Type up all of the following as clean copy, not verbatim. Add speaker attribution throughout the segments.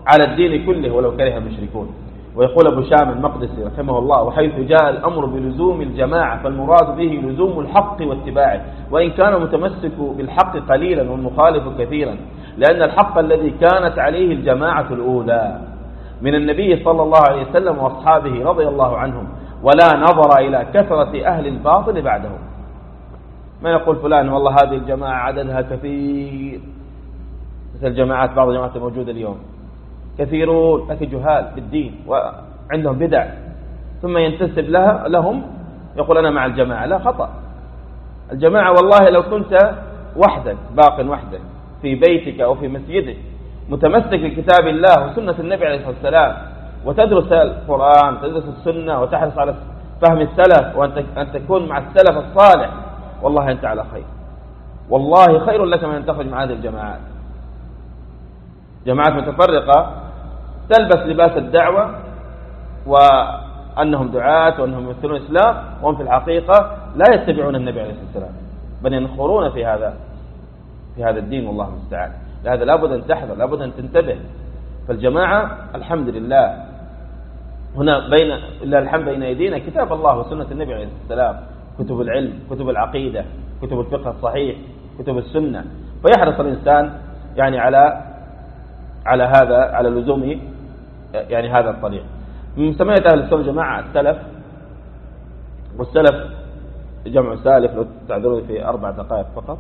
Speaker 1: على الدين كله ولو كره المشركون. ويقول أبو شام المقدسي رحمه الله: وحيث جاء الأمر بلزوم الجماعة فالمراد به لزوم الحق واتباعه، وإن كان متمسك بالحق قليلا والمخالف كثيرا، لأن الحق الذي كانت عليه الجماعة الأولى من النبي صلى الله عليه وسلم وأصحابه رضي الله عنهم، ولا نظر إلى كثرة أهل الباطل بعدهم. ما يقول فلان والله هذه الجماعة عددها كثير، مثل الجماعات، بعض الجماعات الموجودة اليوم كثيرون لكن جهال بالدين وعندهم بدع، ثم ينتسب لهم يقول أنا مع الجماعة. لا، خطأ. الجماعة والله لو كنت وحدك، باق وحدك في بيتك أو في مسجدك، متمسك بكتاب الله وسنة النبي عليه الصلاة والسلام، وتدرس القرآن، تدرس السنة، وتحرص على فهم السلف، وأن تكون مع السلف الصالح، والله أنت على خير. والله خير لك من أن تخرج مع هذه الجماعات. جماعات متفرقة تلبس لباس الدعوة وأنهم دعاة وأنهم يمثلون الإسلام، وهم في الحقيقة لا يتبعون النبي عليه الصلاة والسلام، بل ينخرون في هذا الدين، والله المستعان. لهذا لابد أن تحذر، لابد أن تنتبه. فالجماعة الحمد لله هنا بين يدينا كتاب الله وسنة النبي عليه الصلاة والسلام، كتب العلم، كتب العقيدة، كتب الفقه الصحيح، كتب السنة. فيحرص الإنسان يعني على لزوم يعني هذا الطريق. من مسميات أهل السنة والجماعة السلف، والسلف جمع سالف، لو تعذروني في 4 دقائق فقط.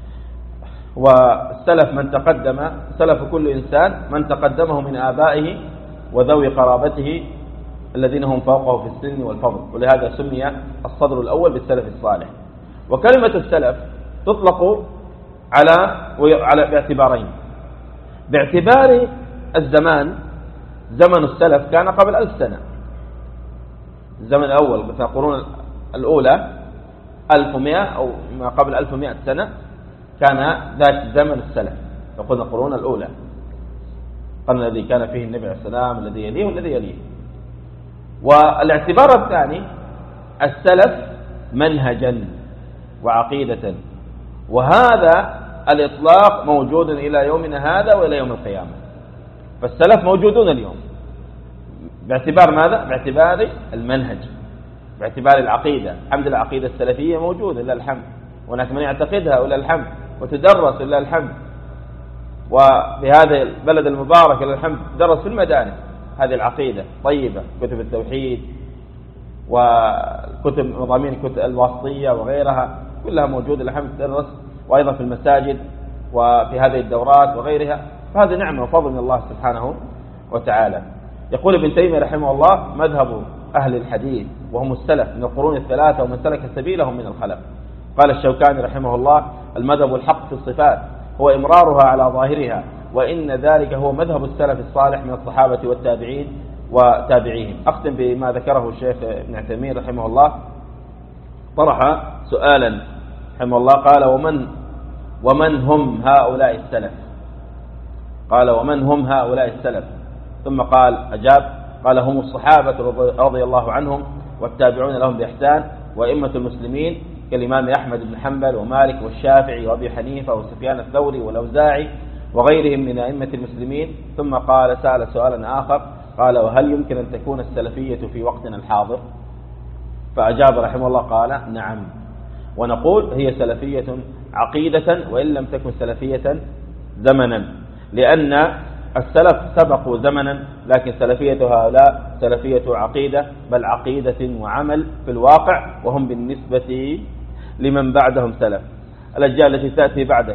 Speaker 1: والسلف من تقدم، سلف كل إنسان من تقدمه من آبائه وذوي قرابته الذين هم فوقه في السن والفضل، ولهذا سمي الصدر الأول بالسلف الصالح. وكلمة السلف تطلق على باعتبارين: باعتبار الزمان، زمن السلف كان قبل 1000 سنة، الزمن الأول مثل القرون الأولى 1100 أو ما قبل 1100 سنة كان ذاك زمن السلف، يقول القرون الأولى، القرن الذي كان فيه النبي عليه السلام، الذي يليه والذي يليه. والاعتبار الثاني السلف منهجا وعقيدة، وهذا الإطلاق موجود إلى يومنا هذا وإلى يوم القيامة. فالسلف موجودون اليوم باعتبار ماذا؟ باعتبار المنهج، باعتبار العقيدة. الحمد لله العقيدة السلفية موجودة لله الحمد، وهناك من يعتقدها ولله الحمد، وتدرس لله الحمد. وفي هذا البلد المبارك لله الحمد تدرس في المدارس هذه العقيدة طيبة، كتب التوحيد وكتب مضامين كتب الواسطية وغيرها كلها موجودة لله الحمد تدرس، وأيضا في المساجد وفي هذه الدورات وغيرها. فهذه نعمة وفضل من الله سبحانه وتعالى. يقول ابن تيمية رحمه الله: مذهب أهل الحديث وهم السلف من القرون الثلاثة ومن سلك سبيلهم من الخلف. قال الشوكاني رحمه الله: المذهب الحق في الصفات هو إمرارها على ظاهرها، وإن ذلك هو مذهب السلف الصالح من الصحابة والتابعين وتابعيهم. أختم بما ذكره الشيخ ابن عثيمين رحمه الله، طرح سؤالا رحمه الله، قال: ومن هم هؤلاء السلف؟ قال: ومن هم هؤلاء السلف؟ ثم أجاب قال: هم الصحابة رضي الله عنهم والتابعون لهم بإحسان، وإمة المسلمين كالإمام أحمد بن حنبل ومالك والشافعي وأبي حنيفة وسفيان الثوري والأوزاعي وغيرهم من أئمة المسلمين. ثم سأل سؤالا آخر، قال: وهل يمكن أن تكون السلفية في وقتنا الحاضر؟ فأجاب رحمه الله قال: نعم، ونقول هي سلفية عقيدة وإن لم تكن سلفية زمنا، لأن السلف سبقوا زمنا، لكن سلفية هؤلاء سلفية عقيدة، بل عقيدة وعمل في الواقع، وهم بالنسبة لمن بعدهم سلف. الأجيال التي تأتي بعدك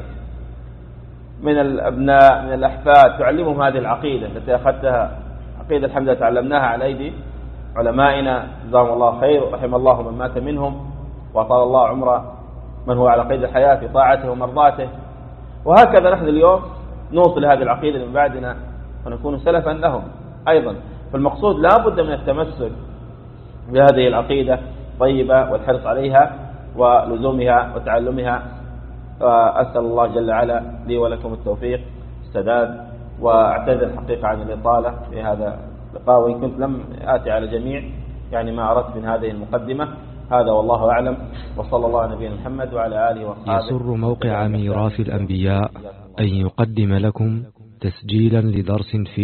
Speaker 1: من الأبناء من الأحفاد تعلمهم هذه العقيدة التي أخذتها، عقيدة الحمد لله تعلمناها على أيدي علمائنا جزاهم الله خير، رحم الله من مات منهم، وأطال الله عمره من هو على قيد الحياة في طاعته ومرضاته. وهكذا نحن اليوم نوصل هذه العقيدة من بعدنا ونكون سلفا لهم أيضا. فالمقصود لا بد من التمسك بهذه العقيدة طيبة والحرص عليها ولزومها وتعلمها. أسأل الله جل وعلا لي ولكم التوفيق السداد، وأعتذر الحقيقة عن الإطالة في هذا اللقاء، وإن كنت لم آتي على جميع يعني ما أردت من هذه المقدمة. هذا والله أعلم، وصلى الله على نبينا محمد وعلى آله وصحبه.
Speaker 2: يسر موقع ميراث الأنبياء أن يقدم لكم تسجيلا لدرس في